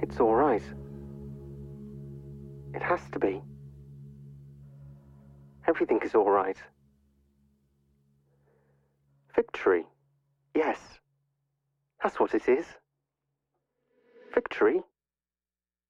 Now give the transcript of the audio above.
It's all right. It has to be. Everything is all right. Victory. Yes. That's what it is. Victory.